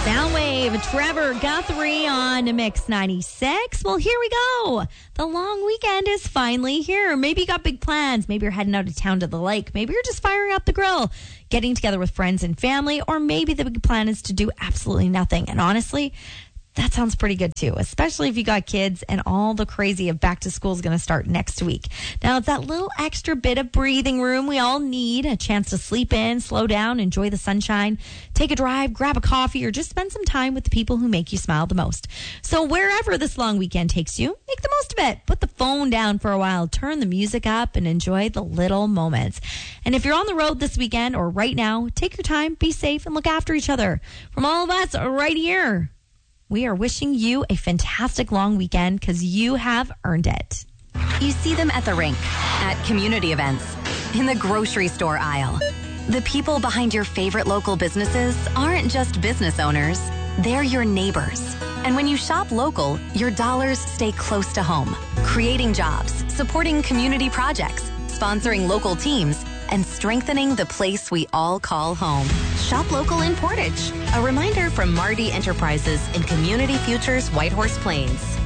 Soundwave, Trevor Guthrie on Mix 96. Well, here we go. The long weekend is finally here. Maybe you got big plans. Maybe you're heading out of town to the lake. Maybe you're just firing up the grill, getting together with friends and family, or maybe the big plan is to do absolutely nothing. And honestly, that sounds pretty good too, especially if you got kids and all the crazy of back to school is going to start next week. Now, it's that little extra bit of breathing room we all need, a chance to sleep in, slow down, enjoy the sunshine, take a drive, grab a coffee, or just spend some time with the people who make you smile the most. So wherever this long weekend takes you, make the most of it. Put the phone down for a while, turn the music up, and enjoy the little moments. And if you're on the road this weekend or right now, take your time, be safe, and look after each other. From all of us right here, we are wishing you a fantastic long weekend because you have earned it. You see them at the rink, at community events, in the grocery store aisle. The people behind your favorite local businesses aren't just business owners, they're your neighbors. And when you shop local, your dollars stay close to home, creating jobs, supporting community projects, sponsoring local teams, and strengthening the place we all call home. Shop local in Portage. A reminder from Marty Enterprises in Community Futures Whitehorse Plains.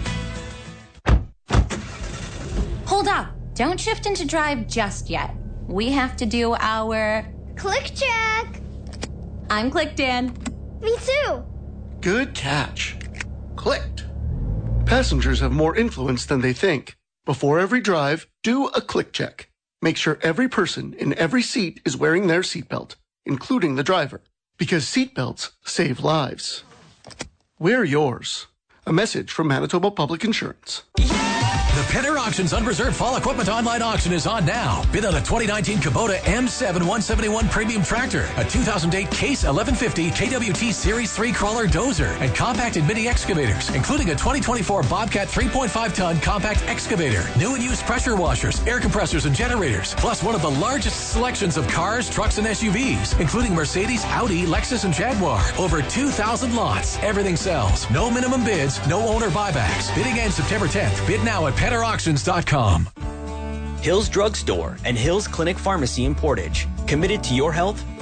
Hold up. Don't shift into drive just yet. We have to do our click check. I'm clicked in. Me too. Good catch. Clicked. Passengers have more influence than they think. Before every drive, do a click check. Make sure every person in every seat is wearing their seatbelt, including the driver, because seatbelts save lives. Wear yours. A message from Manitoba Public Insurance. The Penner Auctions Unreserved Fall Equipment Online Auction is on now. Bid on a 2019 Kubota M7 171 Premium Tractor, a 2008 Case 1150 KWT Series 3 Crawler Dozer, and compact and mini excavators, including a 2024 Bobcat 3.5-ton compact excavator, new and used pressure washers, air compressors, and generators, plus one of the largest selections of cars, trucks, and SUVs, including Mercedes, Audi, Lexus, and Jaguar. Over 2,000 lots. Everything sells. No minimum bids, no owner buybacks. Bidding ends September 10th. Bid now at PennerAuctions.com. Hills Drug Store and Hills Clinic Pharmacy in Portage. Committed to your health for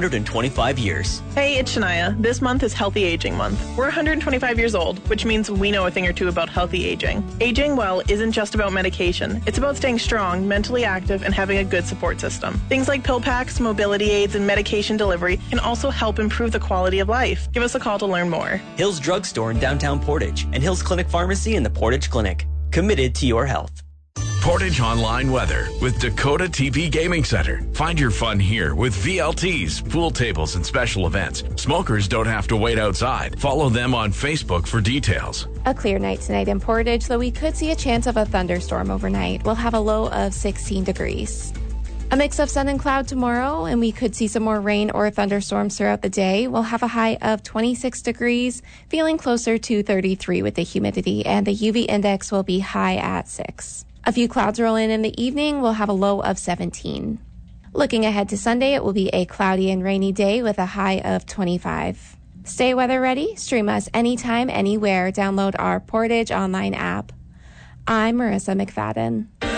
125 years. Hey, it's Shania. This month is Healthy Aging Month. We're 125 years old, which means we know a thing or two about healthy aging. Aging well isn't just about medication. It's about staying strong, mentally active, and having a good support system. Things like pill packs, mobility aids, and medication delivery can also help improve the quality of life. Give us a call to learn more. Hills Drug Store in downtown Portage and Hills Clinic Pharmacy in the Portage Clinic. Committed to your health. Portage Online Weather with Dakota TV Gaming Center. Find your fun here with VLTs, pool tables, and special events. Smokers don't have to wait outside. Follow them on Facebook for details. A clear night tonight in Portage, though we could see a chance of a thunderstorm overnight. We'll have a low of 16 degrees. A mix of sun and cloud tomorrow, and we could see some more rain or thunderstorms throughout the day. We'll have a high of 26 degrees, feeling closer to 33 with the humidity, and the UV index will be high at 6. A few clouds roll in the evening. We'll have a low of 17. Looking ahead to Sunday, it will be a cloudy and rainy day with a high of 25. Stay weather ready. Stream us anytime, anywhere. Download our Portage online app. I'm Marissa McFadden.